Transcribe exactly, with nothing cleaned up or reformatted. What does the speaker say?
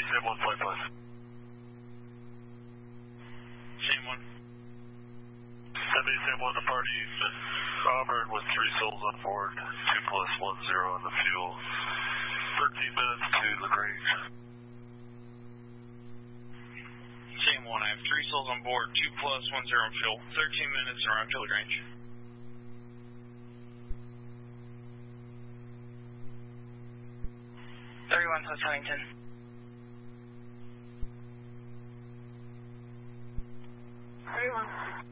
Sam one, flight five. Sam one. Seventy Sam one, departing Auburn with three souls on board, two plus one zero on the fuel. Thirteen minutes to LaGrange. Sam one, I have three souls on board, two plus one zero on fuel. Thirteen minutes and arrive to LaGrange. Thirty-one plus Huntington. Thirty-one.